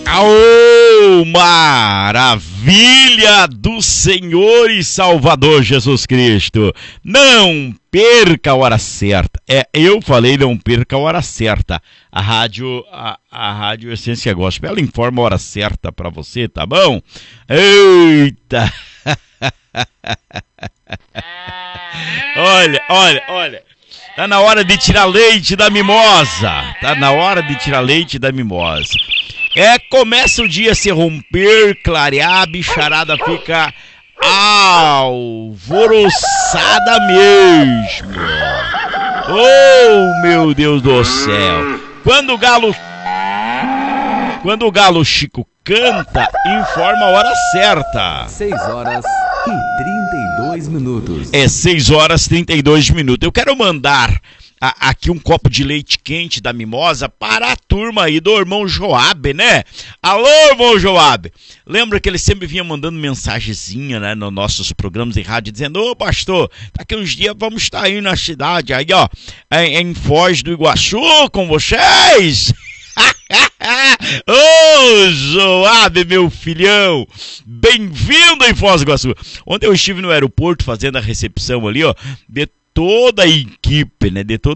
Ô, maravilha do Senhor e Salvador Jesus Cristo. Não perca a hora certa. Eu falei não perca a hora certa. A Rádio Essência Gospel, ela informa a hora certa para você, tá bom? Eita! Olha. Tá na hora de tirar leite da mimosa. Começa o dia a se romper, clarear, a bicharada fica alvoroçada mesmo. Oh, meu Deus do céu. Quando o galo Chico canta, informa a hora certa. 6h32. 6h32. Eu quero mandar aqui um copo de leite quente da Mimosa para a turma aí do irmão Joab, né? Alô, irmão Joab! Lembra que ele sempre vinha mandando mensagenzinha, né, nos nossos programas de rádio, dizendo: ô pastor, daqui uns dias vamos estar aí na cidade, aí ó, em Foz do Iguaçu com vocês. Ô, Joab, meu filhão, bem-vindo em Foz do Iguaçu. Ontem eu estive no aeroporto fazendo a recepção ali, ó, de toda a equipe, né,